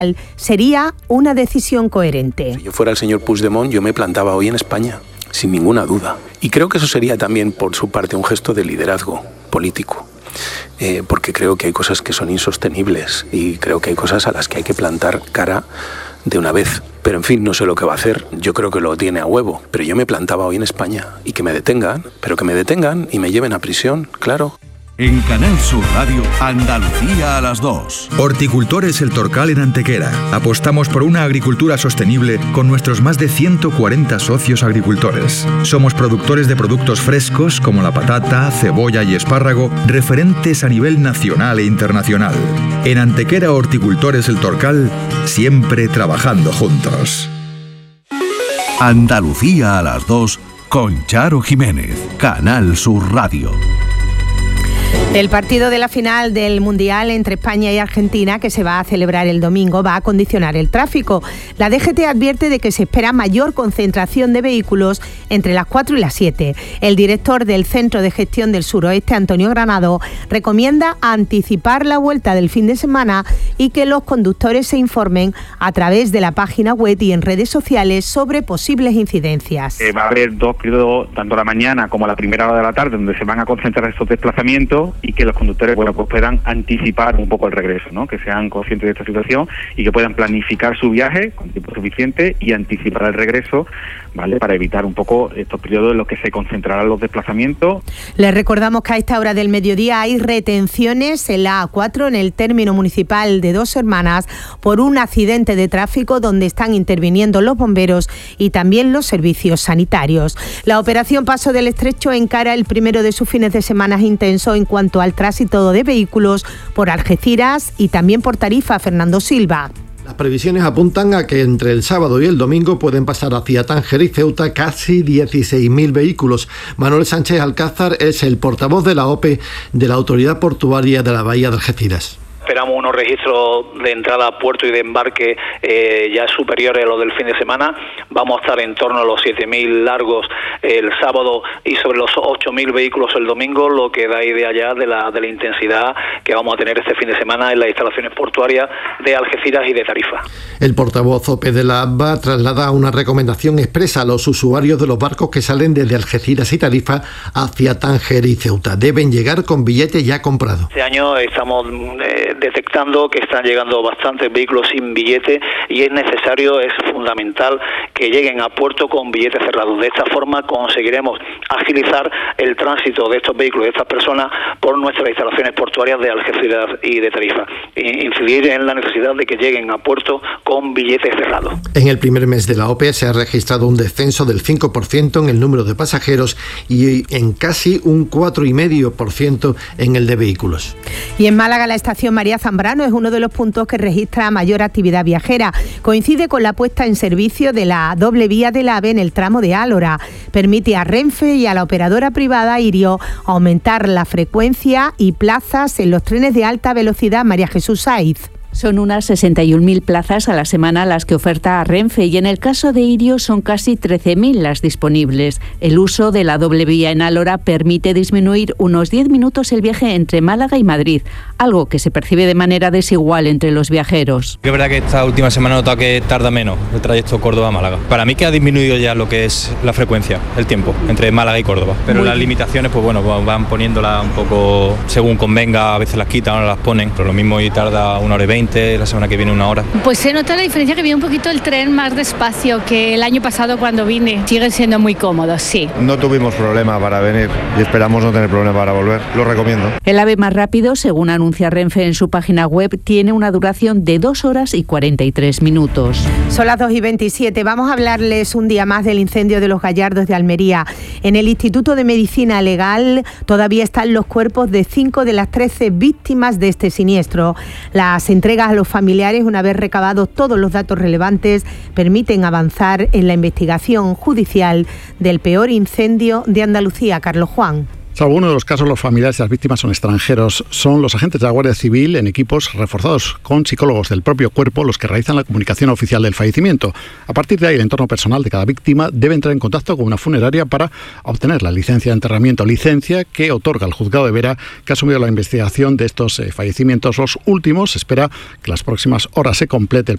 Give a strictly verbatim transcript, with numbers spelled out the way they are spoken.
sería una decisión coherente. Si yo fuera el señor Puigdemont, yo me plantaba hoy en España, sin ninguna duda. Y creo que eso sería también, por su parte, un gesto de liderazgo político. Eh, porque creo que hay cosas que son insostenibles y creo que hay cosas a las que hay que plantar cara de una vez. Pero en fin, no sé lo que va a hacer, yo creo que lo tiene a huevo, pero yo me plantaba hoy en España y que me detengan, pero que me detengan y me lleven a prisión, claro. En Canal Sur Radio, Andalucía a las dos. Horticultores El Torcal en Antequera. Apostamos por una agricultura sostenible con nuestros más de ciento cuarenta socios agricultores. Somos productores de productos frescos como la patata, cebolla y espárrago, referentes a nivel nacional e internacional. En Antequera Horticultores El Torcal, siempre trabajando juntos. Andalucía a las dos con Charo Jiménez. Canal Sur Radio. El partido de la final del Mundial entre España y Argentina, que se va a celebrar el domingo, va a condicionar el tráfico. La D G T advierte de que se espera mayor concentración de vehículos entre las cuatro y las siete. El director del Centro de Gestión del Suroeste, Antonio Granado, recomienda anticipar la vuelta del fin de semana y que los conductores se informen a través de la página web y en redes sociales sobre posibles incidencias. Eh, va a haber dos periodos, tanto a la mañana como a la primera hora de la tarde, donde se van a concentrar estos desplazamientos y que los conductores, bueno, pues puedan anticipar un poco el regreso, ¿no? Que sean conscientes de esta situación y que puedan planificar su viaje con tiempo suficiente y anticipar el regreso, ¿vale? Para evitar un poco estos periodos en los que se concentrarán los desplazamientos. Les recordamos que a esta hora del mediodía hay retenciones en la A cuatro, en el término municipal de Dos Hermanas, por un accidente de tráfico donde están interviniendo los bomberos y también los servicios sanitarios. La operación Paso del Estrecho encara el primero de sus fines de semana intenso en cuanto al tránsito de vehículos por Algeciras y también por Tarifa. Fernando Silva. Las previsiones apuntan a que entre el sábado y el domingo pueden pasar hacia Tánger y Ceuta casi dieciséis mil vehículos. Manuel Sánchez Alcázar es el portavoz de la O P E de la Autoridad Portuaria de la Bahía de Algeciras. Esperamos unos registros de entrada a puerto y de embarque eh, ya superiores a los del fin de semana. Vamos a estar en torno a los siete mil largos el sábado y sobre los ocho mil vehículos el domingo, lo que da idea ya de la, de la intensidad que vamos a tener este fin de semana en las instalaciones portuarias de Algeciras y de Tarifa. El portavoz O P E de la A B A traslada una recomendación expresa a los usuarios de los barcos que salen desde Algeciras y Tarifa hacia Tánger y Ceuta. Deben llegar con billete ya comprado. Este año estamos eh, detectando que están llegando bastantes vehículos sin billete y es necesario, es fundamental que lleguen a puerto con billetes cerrados. De esta forma conseguiremos agilizar el tránsito de estos vehículos, de estas personas, por nuestras instalaciones portuarias de Algeciras y de Tarifa. E incidir en la necesidad de que lleguen a puerto con billetes cerrados. En el primer mes de la O P E se ha registrado un descenso del cinco por ciento en el número de pasajeros y en casi un cuatro coma cinco por ciento en el de vehículos. Y en Málaga, la estación María Zambrano es uno de los puntos que registra mayor actividad viajera. Coincide con la puesta en servicio de la doble vía del AVE en el tramo de Álora. Permite a Renfe y a la operadora privada Irio aumentar la frecuencia y plazas en los trenes de alta velocidad. María Jesús Saiz. Son unas sesenta y un mil plazas a la semana las que oferta Renfe y en el caso de Irio son casi trece mil las disponibles. El uso de la doble vía en Álora permite disminuir unos diez minutos el viaje entre Málaga y Madrid, algo que se percibe de manera desigual entre los viajeros. Es verdad que esta última semana he notado que tarda menos el trayecto Córdoba-Málaga. Para mí que ha disminuido ya lo que es la frecuencia, el tiempo entre Málaga y Córdoba. Pero Muy las bien. limitaciones, pues bueno, van poniéndolas un poco según convenga, a veces las quitan, ahora las ponen. Pero lo mismo y tarda una hora y veinte. La semana que viene una hora. Pues se nota la diferencia, que viene un poquito el tren más despacio que el año pasado cuando vine. Siguen siendo muy cómodos, sí. No tuvimos problema para venir y esperamos no tener problema para volver. Lo recomiendo. El AVE más rápido, según anuncia Renfe en su página web, tiene una duración de dos horas y cuarenta y tres minutos. Son las dos y veintisiete. Vamos a hablarles un día más del incendio de los Gallardos de Almería. En el Instituto de Medicina Legal todavía están los cuerpos de cinco de las trece víctimas de este siniestro. Las entregas a los familiares, una vez recabados todos los datos relevantes, permiten avanzar en la investigación judicial del peor incendio de Andalucía. Carlos Juan. Salvo uno de los casos, los familiares de las víctimas son extranjeros. Son los agentes de la Guardia Civil en equipos reforzados con psicólogos del propio cuerpo los que realizan la comunicación oficial del fallecimiento. A partir de ahí, el entorno personal de cada víctima debe entrar en contacto con una funeraria para obtener la licencia de enterramiento, licencia que otorga el juzgado de Vera, que ha asumido la investigación de estos eh, fallecimientos. Los últimos, se espera que las próximas horas se complete el